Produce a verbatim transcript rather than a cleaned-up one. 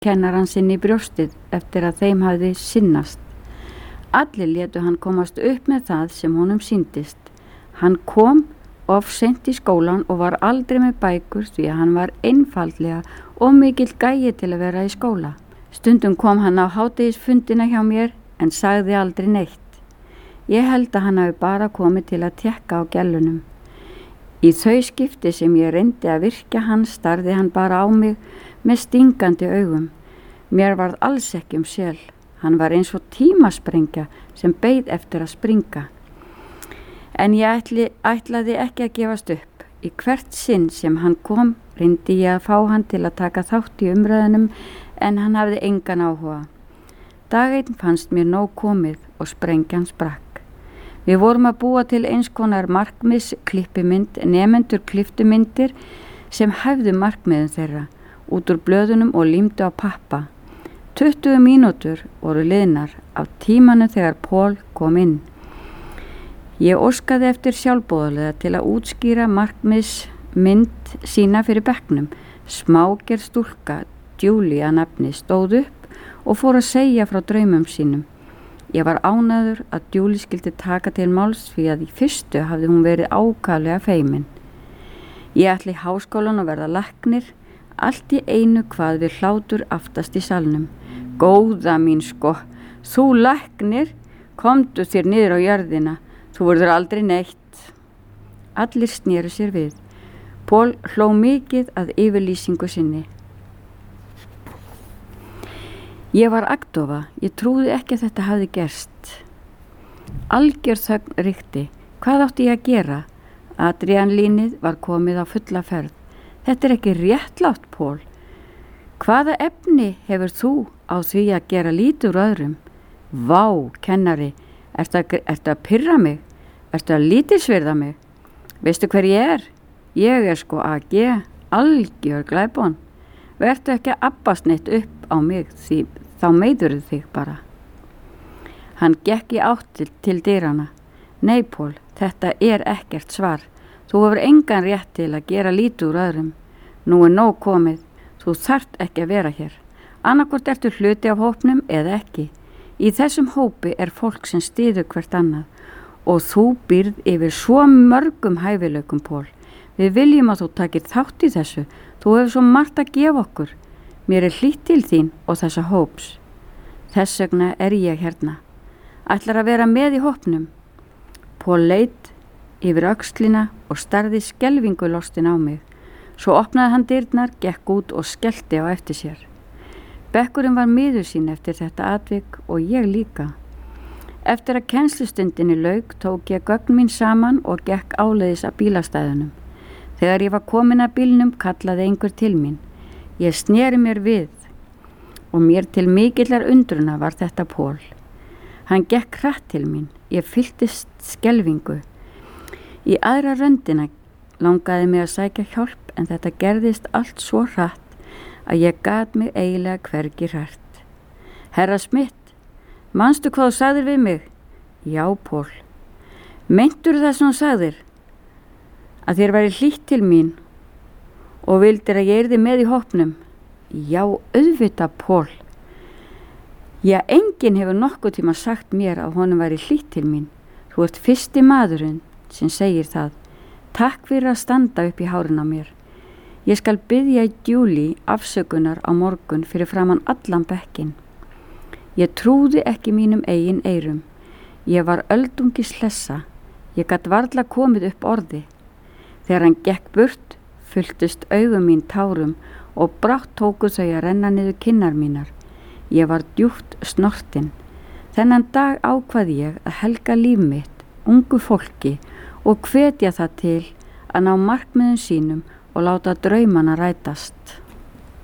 kennaran sinn í brjóstið eftir að þeim hafði sinnast. Allir létu hann komast upp með það sem honum sýndist. Hann kom of seint í skólan og var aldrei með bækur því að hann var einfaldlega og mikill gæi til að vera í skóla. Stundum kom hann á hádegisfundina hjá mér en sagði aldrei neitt. Ég held að hann hafi bara komið til að tékka á gellunum. Í þau skipti sem ég reyndi að virkja hann starði hann bara á mig með stingandi augum. Mér varð alls ekki um sel. Hann var eins og tímasprengja sem beið eftir að springa. En ég ætli, ætlaði ekki að gefast upp. Í hvert sinn sem hann kom reyndi ég að fá hann til að taka þátt í umræðunum en hann hafði engan áhuga. Dag einn fannst mér nóg komið og sprengjan sprakk. Við vorum að búa til eins konar markmiðs klippimynd, nemendur klipptu myndir sem hæfðu markmiðin þeirra út úr blöðunum og límdu á pappa. tuttugu mínútur voru liðnar af tímanum þegar Paul kom inn. Ég óskaði eftir sjálfboðalega til að útskýra markmiðsmynd sína fyrir bekknum. Smágerð stúlka, Julie að nafni, stóð upp og fór að segja frá draumum sínum. Ég var ánægður að Julie skildi taka til máls því að í fyrstu hafði hún verið ákaflega feimin. Ég ætli í háskólan að verða læknir, allt í einu hvað við hlátur aftast í salnum. Góða mín sko, þú læknir, komdu þér niður á jörðina, þú verður aldrei neitt. Allir snéru sér við. Paul hló mikið að yfirlýsingu sinni. Ég var agndofa, ég trúði ekki að þetta hafði gerst. Algjör þögn ríkti. Hvað átti ég að gera? Adrenalínið var komið á fulla ferð. Þetta er ekki réttlátt, Paul. Hvaða efni hefur þú á því að gera lítið úr öðrum? Vá, kennari, ertu að, ertu að pirra mig? Ertu að lítilsvirða mig? Veistu hver ég er? Ég er sko A G, algjör glæpon. Vertu ekki að abbast neitt upp á mig því þá meiðurðu þig bara. Hann gekk í átt til, til dyrana. Nei, Paul, þetta er ekkert svar. Þú hefur engan rétt til að gera lítið úr öðrum. Nú er nóg komið. Þú þarft ekki að vera hér. Annaðhvort ertu hluti af hópnum eða ekki. Í þessum hópi er fólk sem styður hvert annað og þú býrð yfir svo mörgum hæfileikum, Paul. Við viljum að þú takir þátt í þessu. Þú hefur svo margt að gefa okkur. Mér er hlýtt til þín og þessa hóps. Þess vegna er ég hérna. Ætlar að vera með í hópnum. Paul leit yfir öxlina og starði skelfingu lostin á mig. Svo opnaði hann dyrnar, gekk út og skellti á eftir sér. Bekkurinn var miður sín eftir þetta atvik og ég líka. Eftir að kennslustundinni lauk tók ég gögn mín saman og gekk áleiðis að bílastæðunum. Þegar ég var komin að bílnum kallaði einhver til mín. Ég sneri mér við og mér til mikillar undruna var þetta Paul. Hann gekk hratt til mín. Ég fylltist skelfingu. Í aðra röndina langaði mig að sækja hjálp en þetta gerðist allt svo hratt að ég gat mig eiginlega hvergi hrært. Herra Smith, manstu hvað þú sagðir við mig? Já, Paul. Meintur það sem þú sagðir? Að þér væri hlýtt til mín og vildir að ég yrði með í hópnum? Já, auðvitað, Paul. Já, enginn hefur nokkuð tíma sagt mér að honum væri hlýtt til mín. Þú ert fyrsti maðurinn sem segir það. Takk fyrir að standa upp í hárin á mér. Ég skal biðja Julie afsökunar á morgun fyrir framan allan bekkin. Ég trúði ekki mínum eigin eyrum. Ég var öldungis hlessa. Ég gat varla komið upp orði. Þegar hann gekk burt, fylltust augum mín tárum og brátt tóku þau að renna niður kinnar mínar. Ég var djúpt snortin. Þennan dag ákvað ég að helga líf mitt, ungu fólki og hvetja það til að ná markmiðum sínum og láta draumana rætast.